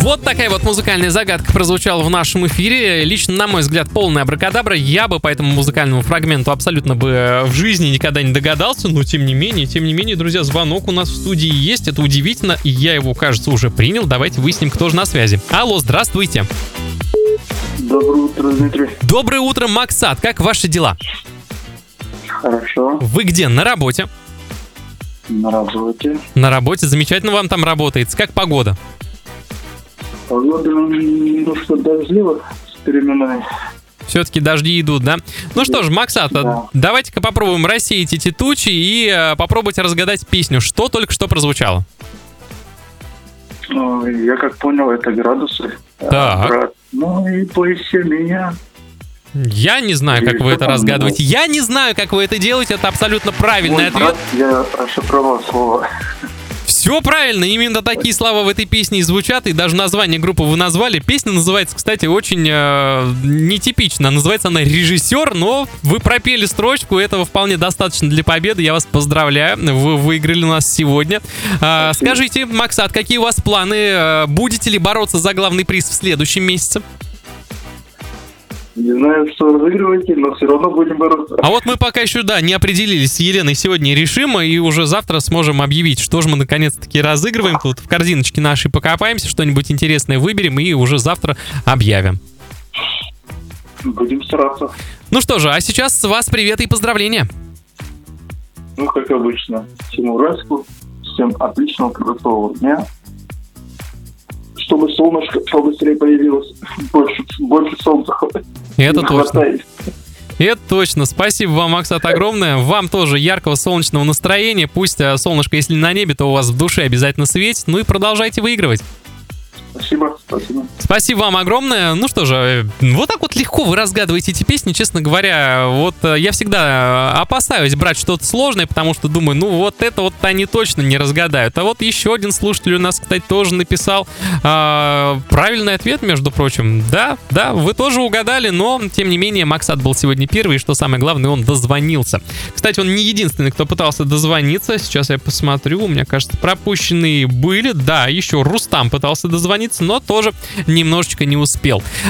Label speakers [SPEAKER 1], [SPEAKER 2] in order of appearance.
[SPEAKER 1] Вот такая вот музыкальная загадка прозвучала в нашем эфире. Лично, на мой взгляд, полная абракадабра. Я бы по этому музыкальному фрагменту абсолютно бы в жизни никогда не догадался. Но, тем не менее, друзья, звонок у нас в студии есть. Это удивительно. И я его, кажется, уже принял. Давайте выясним, кто же на связи. Алло, здравствуйте.
[SPEAKER 2] Доброе утро, Дмитрий.
[SPEAKER 1] Доброе утро, Максат. Как ваши дела?
[SPEAKER 2] Хорошо.
[SPEAKER 1] Вы где? На работе?
[SPEAKER 2] На работе.
[SPEAKER 1] На работе. Замечательно вам там работается. Как погода?
[SPEAKER 2] Погода немножко дождливая с переменной.
[SPEAKER 1] Все-таки дожди идут, да? Ну что ж, Максат,
[SPEAKER 2] Да.
[SPEAKER 1] давайте-ка попробуем рассеять эти тучи и попробуйте разгадать песню. Что только что прозвучало?
[SPEAKER 2] Я как понял, это градусы.
[SPEAKER 1] Так.
[SPEAKER 2] Брат мой, бойся меня.
[SPEAKER 1] Я не знаю, как вы это разгадываете. Я не знаю, как вы это делаете. Это абсолютно правильный
[SPEAKER 2] Мой
[SPEAKER 1] ответ.
[SPEAKER 2] брат, я расшифровал слово.
[SPEAKER 1] Все правильно. Именно такие слова в этой песне и звучат. И даже название группы вы назвали. Песня называется, кстати, очень нетипично. Называется она «Режиссер», но вы пропели строчку. Этого вполне достаточно для победы. Я вас поздравляю. Вы выиграли у нас сегодня. Скажите, Максат, какие у вас планы? Будете ли бороться за главный приз в следующем месяце?
[SPEAKER 2] Не знаю, что разыгрываете, но все равно будем бороться.
[SPEAKER 1] А вот мы пока еще, не определились с Еленой. Сегодня решим, и уже завтра сможем объявить, что же мы наконец-таки разыгрываем. Тут в корзиночке нашей покопаемся, что-нибудь интересное выберем и уже завтра объявим.
[SPEAKER 2] Будем стараться.
[SPEAKER 1] Ну что же, а сейчас с вас привет и поздравления.
[SPEAKER 2] Ну, как обычно. Всем уральску, всем отличного, красивого дня. Чтобы солнышко побыстрее появилось. Больше солнца.
[SPEAKER 1] Это
[SPEAKER 2] не
[SPEAKER 1] точно.
[SPEAKER 2] хватает.
[SPEAKER 1] Это точно. Спасибо вам, Максат, огромное. Вам тоже яркого солнечного настроения. Пусть солнышко, если не на небе, то у вас в душе обязательно светит. Ну и продолжайте выигрывать.
[SPEAKER 2] Спасибо.
[SPEAKER 1] Спасибо вам огромное. Ну что же, вот так вот легко вы разгадываете эти песни, честно говоря. Вот я всегда опасаюсь брать что-то сложное, потому что думаю, ну вот это вот они точно не разгадают. А вот еще один слушатель у нас, кстати, тоже написал правильный ответ, между прочим. Да, вы тоже угадали, но, тем не менее, Максат был сегодня первый, и, что самое главное, он дозвонился. Кстати, он не единственный, кто пытался дозвониться. Сейчас я посмотрю, у меня, кажется, пропущенные были. Да, еще Рустам пытался дозвониться, но тоже немножечко не успел.